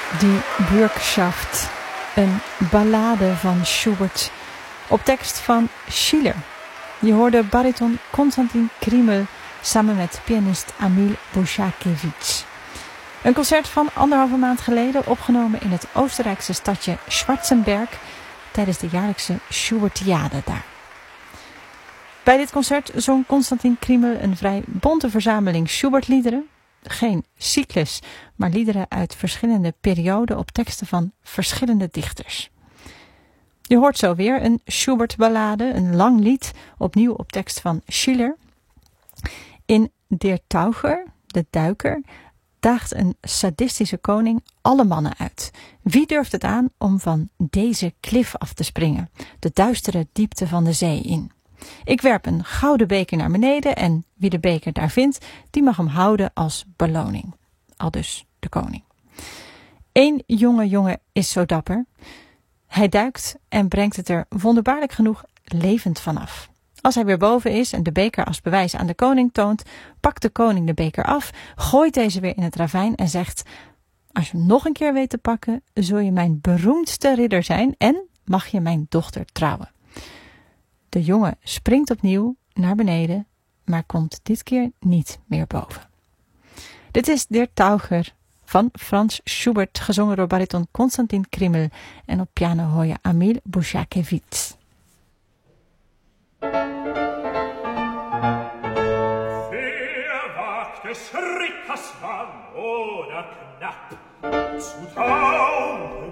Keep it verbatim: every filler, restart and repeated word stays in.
Die Bürgschaft, een ballade van Schubert op tekst van Schiller. Je hoorde bariton Konstantin Kriml samen met pianist Amil Bushakevich. Een concert van anderhalve maand geleden opgenomen in het Oostenrijkse stadje Schwarzenberg tijdens de jaarlijkse Schubertiade daar. Bij dit concert zong Konstantin Kriml een vrij bonte verzameling Schubert-liederen. Geen cyclus, maar liederen uit verschillende perioden op teksten van verschillende dichters. Je hoort zo weer een Schubert-ballade, een lang lied, opnieuw op tekst van Schiller. In Der Taucher, de duiker, daagt een sadistische koning alle mannen uit. Wie durft het aan om van deze klif af te springen, de duistere diepte van de zee in? Ik werp een gouden beker naar beneden en wie de beker daar vindt, die mag hem houden als beloning. Aldus de koning. Eén jonge jongen is zo dapper. Hij duikt en brengt het er wonderbaarlijk genoeg levend vanaf. Als hij weer boven is en de beker als bewijs aan de koning toont, pakt de koning de beker af, gooit deze weer in het ravijn en zegt: als je hem nog een keer weet te pakken, zul je mijn beroemdste ridder zijn en mag je mijn dochter trouwen. De jongen springt opnieuw naar beneden, maar komt dit keer niet meer boven. Dit is Der Taucher van Franz Schubert, gezongen door bariton Konstantin Kriml en op piano hoor je Amil Bushakevich. Wer wagt es, Ritters Mann oder knapp, zu tauchen